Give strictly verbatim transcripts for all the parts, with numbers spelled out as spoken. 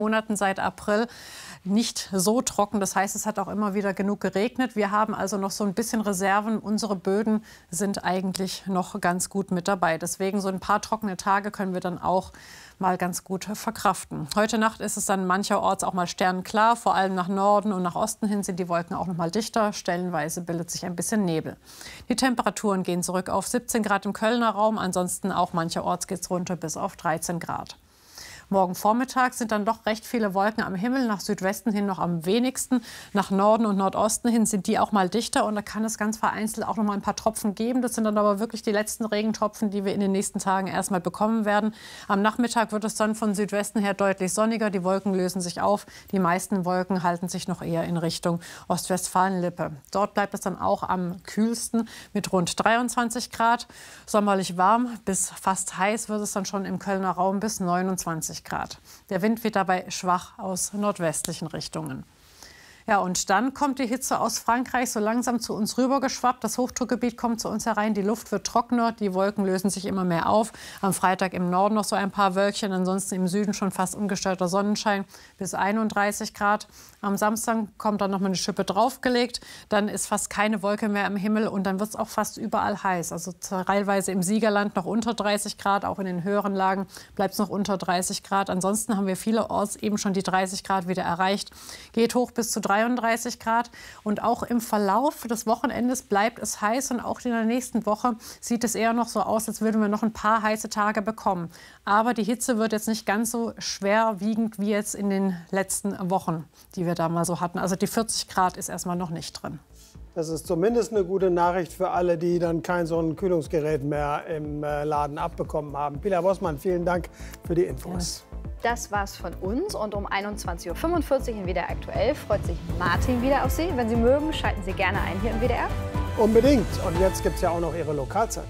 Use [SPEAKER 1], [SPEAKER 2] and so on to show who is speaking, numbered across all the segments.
[SPEAKER 1] Monaten seit April nicht so trocken. Das heißt, es hat auch immer wieder genug geregnet. Wir haben also noch so ein bisschen Reserven. Unsere Böden sind eigentlich noch ganz gut mit dabei. Deswegen so ein paar trockene Tage können wir dann auch mal ganz gut verkraften. Heute Nacht ist es dann mancherorts auch mal sternenklar. Vor allem nach Norden und nach Osten hin sind die Wolken auch noch mal dichter. Stellenweise bildet sich ein bisschen Nebel. Die Temperaturen gehen zurück auf siebzehn Grad im Kölner Raum. Ansonsten auch mancherorts geht es runter bis auf dreizehn Grad. Morgen Vormittag sind dann doch recht viele Wolken am Himmel, nach Südwesten hin noch am wenigsten. Nach Norden und Nordosten hin sind die auch mal dichter und da kann es ganz vereinzelt auch noch mal ein paar Tropfen geben. Das sind dann aber wirklich die letzten Regentropfen, die wir in den nächsten Tagen erst mal bekommen werden. Am Nachmittag wird es dann von Südwesten her deutlich sonniger. Die Wolken lösen sich auf. Die meisten Wolken halten sich noch eher in Richtung Ostwestfalen-Lippe. Dort bleibt es dann auch am kühlsten mit rund dreiundzwanzig Grad. Sommerlich warm bis fast heiß wird es dann schon im Kölner Raum bis neunundzwanzig Grad. Der Wind wird dabei schwach aus nordwestlichen Richtungen. Ja, und dann kommt die Hitze aus Frankreich so langsam zu uns rübergeschwappt. Das Hochdruckgebiet kommt zu uns herein. Die Luft wird trockener, die Wolken lösen sich immer mehr auf. Am Freitag im Norden noch so ein paar Wölkchen, ansonsten im Süden schon fast ungestörter Sonnenschein bis einunddreißig Grad. Am Samstag kommt dann noch mal eine Schippe draufgelegt. Dann ist fast keine Wolke mehr am Himmel und dann wird es auch fast überall heiß. Also teilweise im Siegerland noch unter dreißig Grad, auch in den höheren Lagen bleibt es noch unter dreißig Grad. Ansonsten haben wir vielerorts eben schon die dreißig Grad wieder erreicht. Geht hoch bis zu dreiunddreißig Grad. Und auch im Verlauf des Wochenendes bleibt es heiß. Und auch in der nächsten Woche sieht es eher noch so aus, als würden wir noch ein paar heiße Tage bekommen. Aber die Hitze wird jetzt nicht ganz so schwerwiegend wie jetzt in den letzten Wochen, die wir da mal so hatten. Also die vierzig Grad ist erstmal noch nicht drin.
[SPEAKER 2] Das ist zumindest eine gute Nachricht für alle, die dann kein so ein Kühlungsgerät mehr im Laden abbekommen haben. Pilar Bossmann, vielen Dank für die Infos.
[SPEAKER 3] Das war's von uns und um einundzwanzig Uhr fünfundvierzig in W D R Aktuell freut sich Martin wieder auf Sie. Wenn Sie mögen, schalten Sie gerne ein hier im W D R.
[SPEAKER 2] Unbedingt. Und jetzt gibt es ja auch noch Ihre Lokalzeit.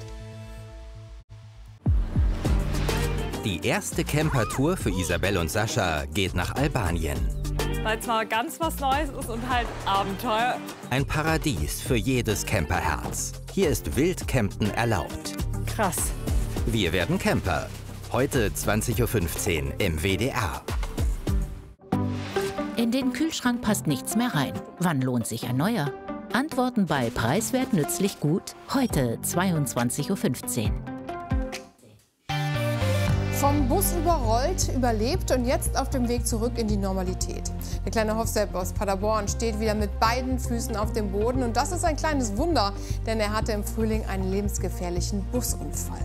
[SPEAKER 4] Die erste Camper-Tour für Isabel und Sascha geht nach Albanien.
[SPEAKER 5] Weil es mal ganz was Neues ist und halt Abenteuer.
[SPEAKER 4] Ein Paradies für jedes Camperherz. Hier ist Wildcampen erlaubt.
[SPEAKER 5] Krass.
[SPEAKER 4] Wir werden Camper. Heute zwanzig Uhr fünfzehn im W D R.
[SPEAKER 6] In den Kühlschrank passt nichts mehr rein. Wann lohnt sich ein neuer? Antworten bei Preiswert nützlich gut. Heute zweiundzwanzig Uhr fünfzehn.
[SPEAKER 7] Vom Bus überrollt, überlebt und jetzt auf dem Weg zurück in die Normalität. Der kleine Hofsepp aus Paderborn steht wieder mit beiden Füßen auf dem Boden. Und das ist ein kleines Wunder, denn er hatte im Frühling einen lebensgefährlichen Busunfall.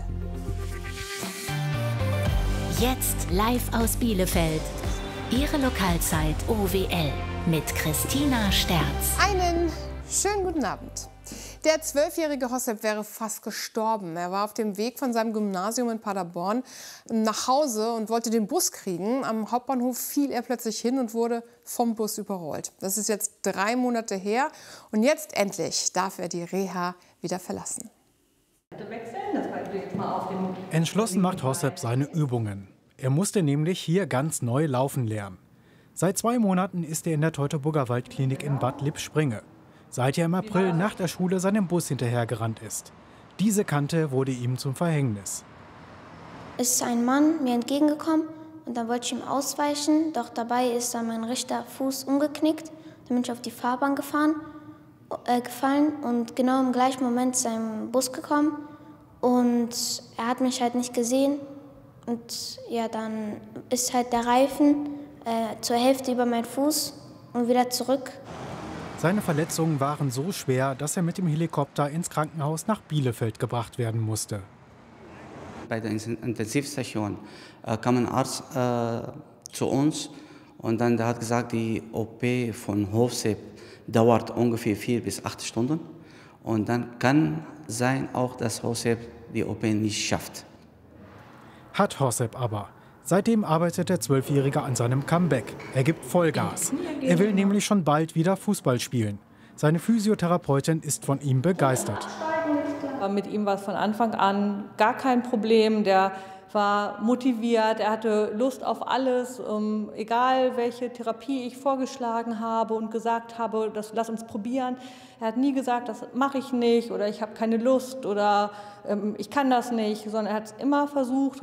[SPEAKER 6] Jetzt live aus Bielefeld. Ihre Lokalzeit O W L mit Christina Sterz.
[SPEAKER 7] Einen schönen guten Abend. Der zwölfjährige Hofsepp wäre fast gestorben. Er war auf dem Weg von seinem Gymnasium in Paderborn nach Hause und wollte den Bus kriegen. Am Hauptbahnhof fiel er plötzlich hin und wurde vom Bus überrollt. Das ist jetzt drei Monate her und jetzt endlich darf er die Reha wieder verlassen.
[SPEAKER 8] Entschlossen macht Hofsepp seine Übungen. Er musste nämlich hier ganz neu laufen lernen. Seit zwei Monaten ist er in der Teutoburger Waldklinik in Bad Lippspringe. Seit er im April nach der Schule seinem Bus hinterhergerannt ist. Diese Kante wurde ihm zum Verhängnis.
[SPEAKER 9] Es ist ein Mann mir entgegengekommen und dann wollte ich ihm ausweichen. Doch dabei ist dann mein rechter Fuß umgeknickt. Dann bin ich auf die Fahrbahn gefahren, äh, gefallen und genau im gleichen Moment ist sein Bus gekommen. Und er hat mich halt nicht gesehen. Und ja, dann ist halt der Reifen äh, zur Hälfte über meinen Fuß und wieder zurück.
[SPEAKER 8] Seine Verletzungen waren so schwer, dass er mit dem Helikopter ins Krankenhaus nach Bielefeld gebracht werden musste.
[SPEAKER 10] Bei der Intensivstation äh, kam ein Arzt äh, zu uns und dann der hat gesagt, die O P von Hofsepp dauert ungefähr vier bis acht Stunden. Und dann kann sein auch, dass Hofsepp die O P nicht schafft.
[SPEAKER 8] Hat Hofsepp aber. Seitdem arbeitet der Zwölfjährige an seinem Comeback. Er gibt Vollgas. Er will nämlich schon bald wieder Fußball spielen. Seine Physiotherapeutin ist von ihm begeistert.
[SPEAKER 5] Mit ihm war es von Anfang an gar kein Problem. Der war motiviert, er hatte Lust auf alles, ähm, egal welche Therapie ich vorgeschlagen habe und gesagt habe, das, lass uns probieren. Er hat nie gesagt, das mache ich nicht oder ich habe keine Lust oder ähm, ich kann das nicht, sondern er hat es immer versucht.